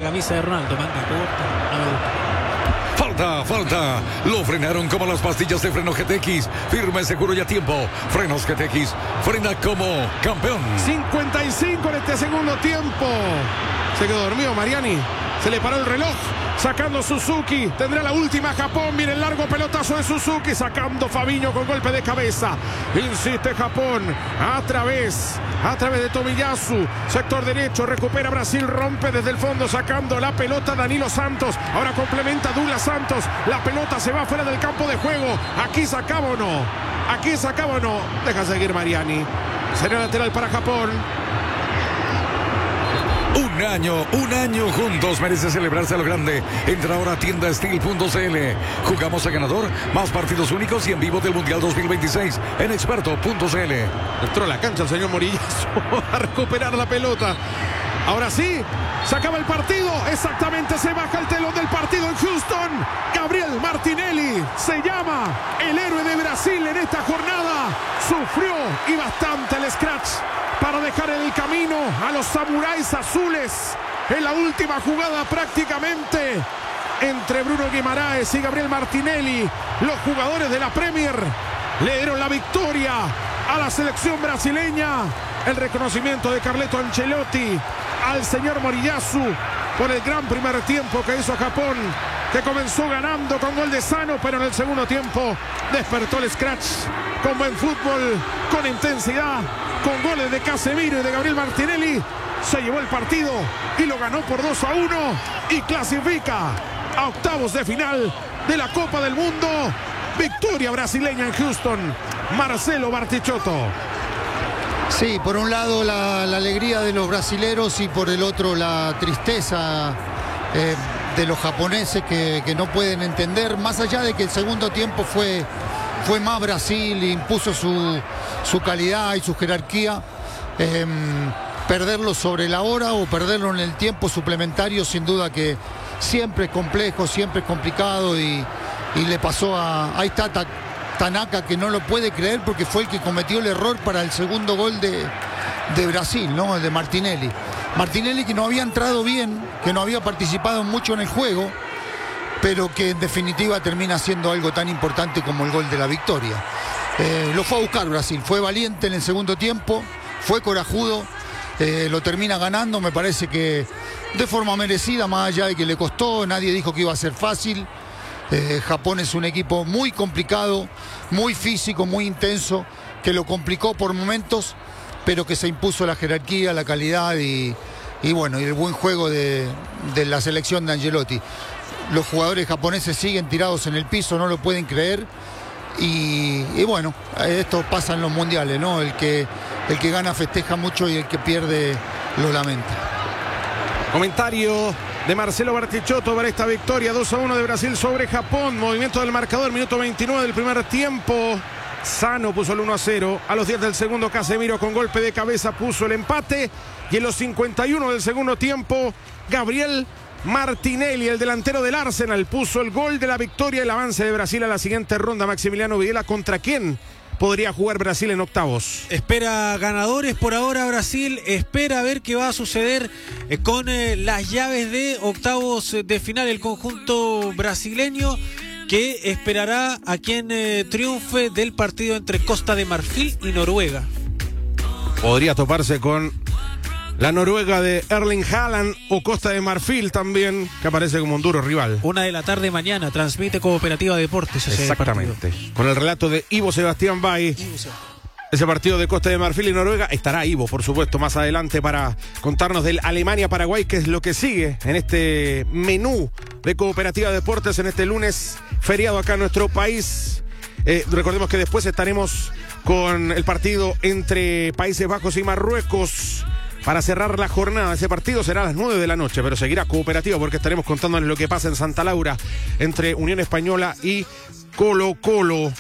camisa de Ronaldo, manga corta, no me gusta. Falta. Lo frenaron como las pastillas de freno GTX. Firme, seguro y a tiempo. Frenos GTX. Frena como campeón. 55 en este segundo tiempo. Se quedó dormido Mariani. Se le paró el reloj. Sacando Suzuki. Tendrá la última Japón. Mire el largo pelotazo de Suzuki. Sacando Fabinho con golpe de cabeza. Insiste Japón. A través de Tomiyasu. Sector derecho. Recupera Brasil. Rompe desde el fondo. Sacando la pelota Danilo Santos. Ahora complementa Douglas Santos. La pelota se va fuera del campo de juego. Aquí sacaba o no. Deja seguir Mariani. Será lateral para Japón. Un año juntos merece celebrarse a lo grande. Entra ahora a tiendasteel.cl. Jugamos a ganador, más partidos únicos y en vivo del Mundial 2026 en experto.cl. Entró a la cancha el señor Morillazo a recuperar la pelota. Ahora sí, se acaba el partido. Exactamente, se baja el telón del partido en Houston. Gabriel Martinelli se llama el héroe de Brasil en esta jornada. Sufrió y bastante el scratch para dejar en el camino a los samuráis azules en la última jugada prácticamente entre Bruno Guimaraes y Gabriel Martinelli. Los jugadores de la Premier le dieron la victoria a la selección brasileña. El reconocimiento de Carleto Ancelotti al señor Moriyasu por el gran primer tiempo que hizo Japón, que comenzó ganando con gol de Sano, pero en el segundo tiempo despertó el scratch con buen fútbol, con intensidad, con goles de Casemiro y de Gabriel Martinelli. Se llevó el partido y lo ganó por 2-1 y clasifica a octavos de final de la Copa del Mundo. Victoria brasileña en Houston. Marcelo Bartichotto. Sí, por un lado la alegría de los brasileros y por el otro la tristeza de los japoneses que no pueden entender, más allá de que el segundo tiempo fue más Brasil, impuso su calidad y su jerarquía. Perderlo sobre la hora o perderlo en el tiempo suplementario, sin duda que siempre es complejo, siempre es complicado y le pasó ahí está Tanaka, que no lo puede creer porque fue el que cometió el error para el segundo gol de Brasil, ¿no? El de Martinelli. Martinelli, que no había entrado bien, que no había participado mucho en el juego, pero que en definitiva termina siendo algo tan importante como el gol de la victoria. Lo fue a buscar Brasil, fue valiente en el segundo tiempo, fue corajudo, lo termina ganando, me parece que de forma merecida, más allá de que le costó, nadie dijo que iba a ser fácil. Japón es un equipo muy complicado, muy físico, muy intenso, que lo complicó por momentos, pero que se impuso la jerarquía, la calidad y bueno, y el buen juego de la selección de Ancelotti. Los jugadores japoneses siguen tirados en el piso, no lo pueden creer. Y bueno, esto pasa en los mundiales, ¿no? El que gana festeja mucho y el que pierde lo lamenta. Comentario de Marcelo Bartichotto para esta victoria 2-1 de Brasil sobre Japón. Movimiento del marcador, minuto 29 del primer tiempo. Sano puso el 1-0. A los 10 del segundo, Casemiro con golpe de cabeza puso el empate. Y en los 51 del segundo tiempo, Gabriel Martinelli, el delantero del Arsenal, puso el gol de la victoria, el avance de Brasil a la siguiente ronda. Maximiliano Videla, ¿contra quién podría jugar Brasil en octavos? Espera ganadores por ahora Brasil, espera a ver qué va a suceder con las llaves de octavos de final, el conjunto brasileño, que esperará a quien triunfe del partido entre Costa de Marfil y Noruega. Podría toparse con la Noruega de Erling Haaland o Costa de Marfil también, que aparece como un duro rival. 1:00 p.m. mañana, transmite Cooperativa Deportes. Exactamente. Con el relato de Ivo Sebastián Bay. Ese partido de Costa de Marfil y Noruega. Estará Ivo, por supuesto, más adelante para contarnos del Alemania-Paraguay, que es lo que sigue en este menú de Cooperativa Deportes en este lunes feriado acá en nuestro país. Recordemos que después estaremos con el partido entre Países Bajos y Marruecos para cerrar la jornada. Ese partido será a las 9 de la noche, pero seguirá Cooperativa porque estaremos contándoles lo que pasa en Santa Laura entre Unión Española y Colo-Colo.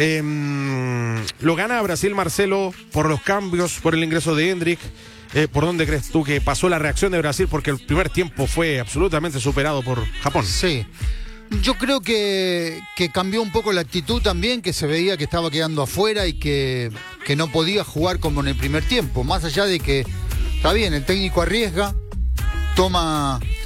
Lo gana Brasil, Marcelo, por los cambios, por el ingreso de Hendrik. ¿Por dónde crees tú que pasó la reacción de Brasil? Porque el primer tiempo fue absolutamente superado por Japón. Sí. Yo creo que cambió un poco la actitud también, que se veía que estaba quedando afuera y que no podía jugar como en el primer tiempo. Más allá de que, está bien, el técnico arriesga, toma